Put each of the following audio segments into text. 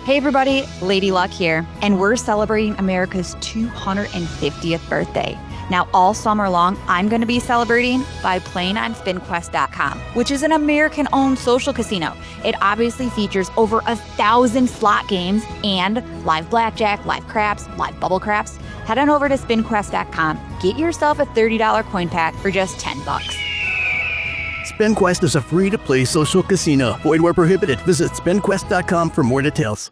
Hey everybody, Lady Luck here, and we're celebrating America's 250th birthday. Now, all summer long, I'm going to be celebrating by playing on SpinQuest.com, which is an American-owned social casino. It obviously features over 1,000 slot games and live blackjack, live craps, live bubble craps. Head on over to SpinQuest.com. Get yourself a $30 coin pack for just $10. SpinQuest is a free-to-play social casino. Void where prohibited. Visit SpinQuest.com for more details.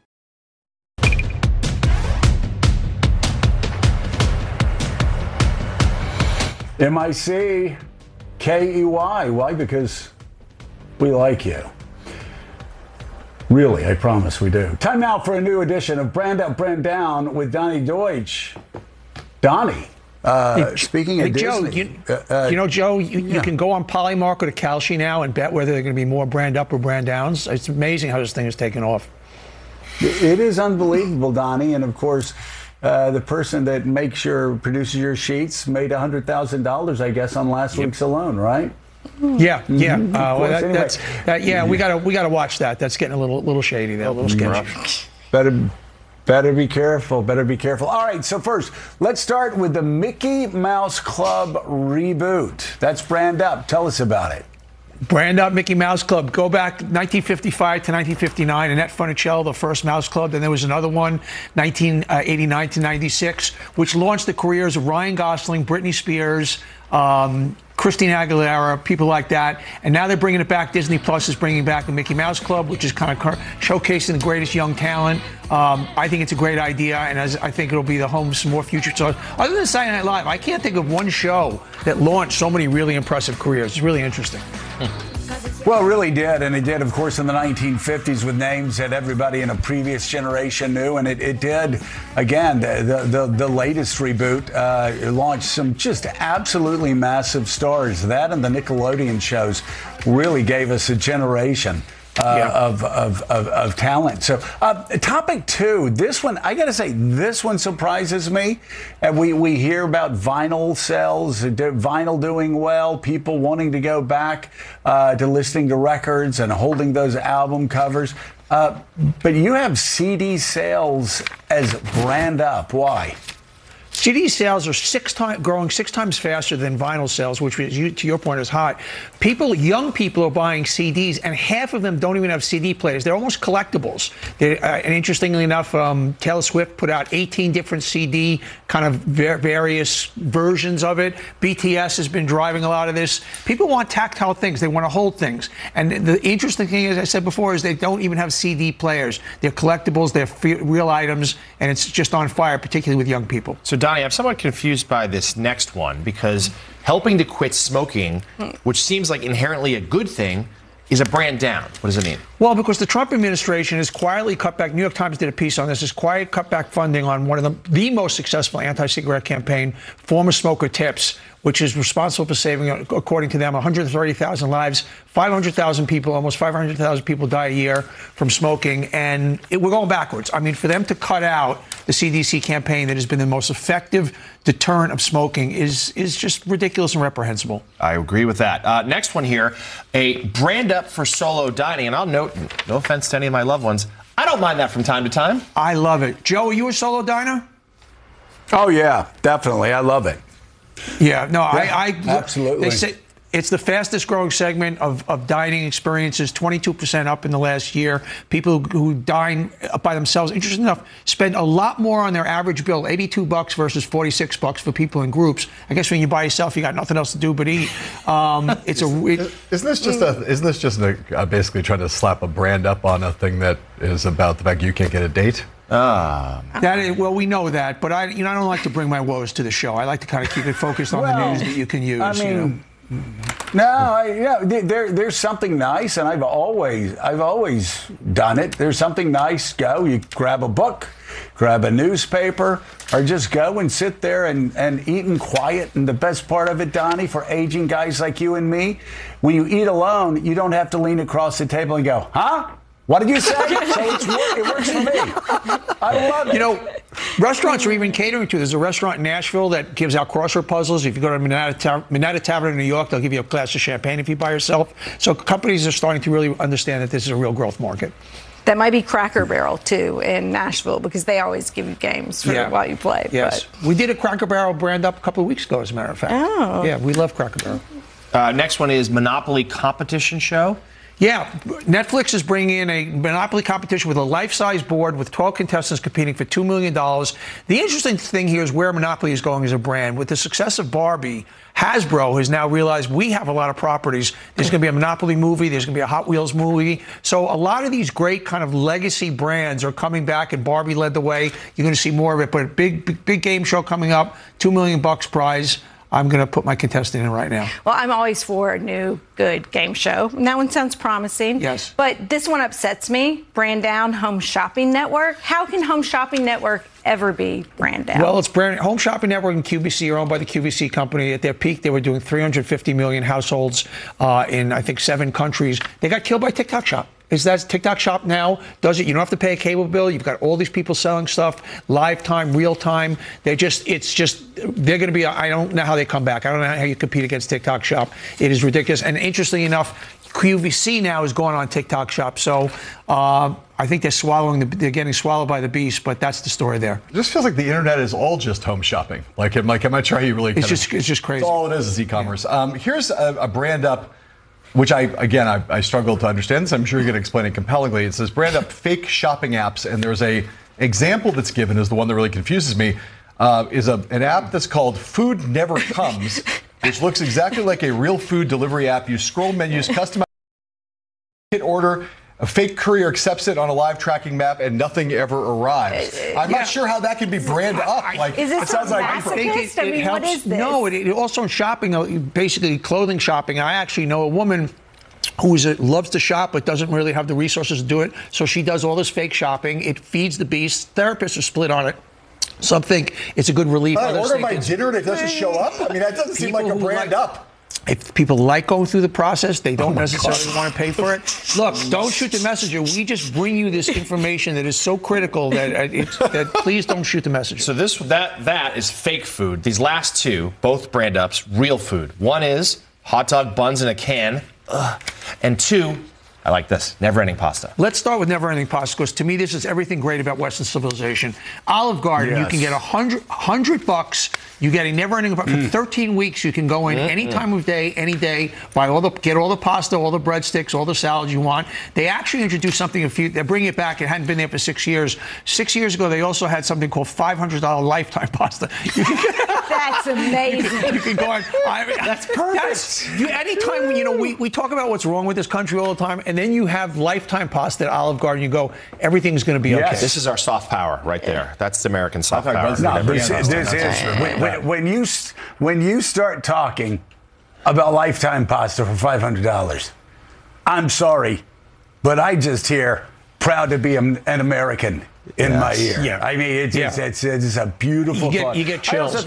MIC KEY. Why? Because we like you. Really, I promise we do. Time now for a new edition of Brand Up, Brand Down with Donnie Deutsch. Donnie, speaking of Disney. Joe, you can go on Polymarket or Kalshi now and bet whether they're going to be more brand up or brand downs. It's amazing how this thing has taken off. It is unbelievable, Donnie. And of course, the person that produces your sheets made $100,000, I guess, on last week's alone, right? Yeah. Anyway. We gotta watch that. That's getting a little shady there, a little sketchy. Better be careful. All right, so first, let's start with the Mickey Mouse Club reboot. That's Brand Up. Tell us about it. Brand Up Mickey Mouse Club. Go back 1955 to 1959. Annette Funicello, the first Mouse Club. Then there was another one, 1989 to 96, which launched the careers of Ryan Gosling, Britney Spears, Christina Aguilera, people like that. And now they're bringing it back. Disney Plus is bringing back the Mickey Mouse Club, which is kind of showcasing the greatest young talent. I think it's a great idea, and I think it'll be the home to some more future stars. Other than Saturday Night Live, I can't think of one show that launched so many really impressive careers. It's really interesting. Well, it really did, and it did, of course, in the 1950s with names that everybody in a previous generation knew, and it did, again, the latest reboot launched some just absolutely massive stars. That and the Nickelodeon shows really gave us a generation of talent. So topic two, this one, I got to say, this one surprises me. And we hear about vinyl sales, vinyl doing well, people wanting to go back to listening to records and holding those album covers. But you have CD sales as Brand Up. Why? CD sales are growing six times faster than vinyl sales, which, to your point, is hot. Young people are buying CDs, and half of them don't even have CD players. They're almost collectibles. And interestingly enough, Taylor Swift put out 18 different CD kind of various versions of it. BTS has been driving a lot of this. People want tactile things. They want to hold things. And the interesting thing, as I said before, is they don't even have CD players. They're collectibles. They're real items, and it's just on fire, particularly with young people. So, Donnie, I'm somewhat confused by this next one because helping to quit smoking, which seems like inherently a good thing, is a brand down. What does it mean? Well, because the Trump administration has quietly cut back, New York Times did a piece on this, has quietly cut back funding on one of the most successful anti-cigarette campaign, Former Smoker Tips, which is responsible for saving, according to them, 130,000 lives. 500,000 people, almost 500,000 people die a year from smoking, and we're going backwards. I mean, for them to cut out the CDC campaign that has been the most effective deterrent of smoking is just ridiculous and reprehensible. I agree with that. Next one here, a Brand Up for solo dining, and I'll note, no offense to any of my loved ones, I don't mind that from time to time. I love it. Joe, are you a solo diner? Oh, yeah, definitely. I love it. Yeah, no, yeah, absolutely. They say it's the fastest growing segment of dining experiences, 22% up in the last year. People who dine by themselves, interesting enough, spend a lot more on their average bill, $82 versus $46 for people in groups. I guess when you buy yourself, you got nothing else to do but eat. Isn't this just basically trying to slap a brand up on a thing that is about the fact you can't get a date? Well, we know that, but I don't like to bring my woes to the show. I like to kind of keep it focused on the news that you can use. I mean, there's something nice, and I've always done it. There's something nice. You grab a book, grab a newspaper, or just go and sit there and eat in quiet. And the best part of it, Donnie, for aging guys like you and me, when you eat alone, you don't have to lean across the table and go, huh? What did you say? So it works for me. I love it. Restaurants are even catering to. There's a restaurant in Nashville that gives out crossword puzzles. If you go to Minetta Tavern in New York, they'll give you a glass of champagne if you buy yourself. So companies are starting to really understand that this is a real growth market. That might be Cracker Barrel, too, in Nashville, because they always give you games while you play. Yes. But. We did a Cracker Barrel brand up a couple of weeks ago, as a matter of fact. Oh. Yeah, we love Cracker Barrel. Next one is Monopoly competition show. Yeah, Netflix is bringing in a Monopoly competition with a life-size board with 12 contestants competing for $2 million. The interesting thing here is where Monopoly is going as a brand. With the success of Barbie, Hasbro has now realized we have a lot of properties. There's going to be a Monopoly movie. There's going to be a Hot Wheels movie. So a lot of these great kind of legacy brands are coming back, and Barbie led the way. You're going to see more of it. But a big game show coming up, $2 million prize. I'm going to put my contestant in right now. Well, I'm always for a new, good game show. And that one sounds promising. Yes. But this one upsets me. Brand down Home Shopping Network. How can Home Shopping Network ever be brand down? Well, it's Home Shopping Network and QVC are owned by the QVC company. At their peak, they were doing 350 million households in, I think, 7 countries. They got killed by TikTok Shop. TikTok Shop now does it. You don't have to pay a cable bill. You've got all these people selling stuff, live time, real time. They're going to be, I don't know how they come back. I don't know how you compete against TikTok Shop. It is ridiculous. And interestingly enough, QVC now is going on TikTok Shop. So I think they're getting swallowed by the beast, but that's the story there. It just feels like the internet is all just home shopping. I'm not sure how you really. It's just crazy. It's all it is e-commerce. Here's a brand up, which I struggle to understand. So I'm sure you're going to explain it compellingly. It says brand up fake shopping apps, and there's a example that's given is the one that really confuses me. Is an app that's called Food Never Comes, which looks exactly like a real food delivery app. You scroll menus, customize, hit order. A fake courier accepts it on a live tracking map, and nothing ever arrives. I'm not sure how that can be brand up. Is this it sounds like it helps. What is this? No, it also in shopping, basically clothing shopping. I actually know a woman who loves to shop but doesn't really have the resources to do it. So she does all this fake shopping. It feeds the beast. Therapists are split on it. Some think it's a good relief. I order my dinner and it doesn't show up. I mean, that doesn't seem like a brand up. If people like going through the process, they don't necessarily want to pay for it. Look, don't shoot the messenger. We just bring you this information that is so critical that please don't shoot the messenger. So that is fake food. These last two, both brand ups, real food. One is hot dog buns in a can, and 2, I like this, never-ending pasta. Let's start with never-ending pasta, because to me, this is everything great about Western civilization. Olive Garden, you can get $100. You get a never-ending pasta. For 13 weeks, you can go in any time of day, any day, get all the pasta, all the breadsticks, all the salads you want. They actually introduced something, they're bringing it back. It hadn't been there for 6 years. 6 years ago, they also had something called $500 lifetime pasta. That's amazing. You can go on. That's perfect. Anytime we talk about what's wrong with this country all the time, and then you have lifetime pasta at Olive Garden, you go, everything's going to be okay. This is our soft power right there. That's the American soft power. No, this is when you start talking about lifetime pasta for $500, I'm sorry, but I just hear proud to be an American in my ear. Yeah. I mean, it's a beautiful thought. You get chills.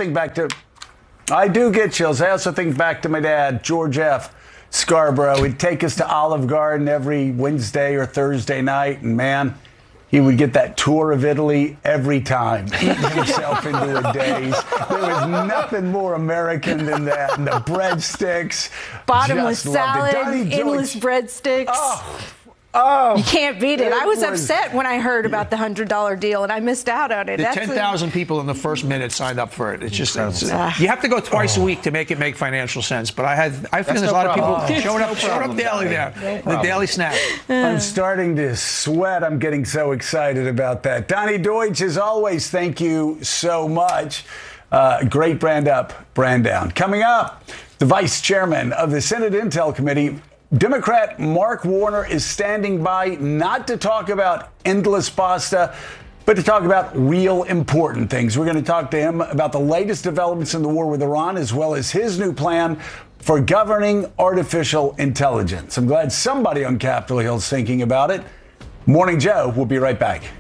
I do get chills. I also think back to my dad, George F. Scarborough. He'd take us to Olive Garden every Wednesday or Thursday night, and man, he would get that tour of Italy every time, eating himself into a daze. There was nothing more American than that. And the breadsticks. Bottomless salad, endless breadsticks. Oh, you can't beat it. I was upset when I heard about the $100 deal, and I missed out on it. 10,000 people in the first minute signed up for it. It's just you have to go twice a week to make it make financial sense. But I feel there's a lot of people showing up daily there. The daily snack. I'm starting to sweat. I'm getting so excited about that. Donnie Deutsch, as always, thank you so much. Great brand up, brand down. Coming up, the vice chairman of the Senate Intel Committee, Democrat Mark Warner, is standing by not to talk about endless pasta, but to talk about real important things. We're going to talk to him about the latest developments in the war with Iran, as well as his new plan for governing artificial intelligence. I'm glad somebody on Capitol Hill is thinking about it. Morning Joe, we'll be right back.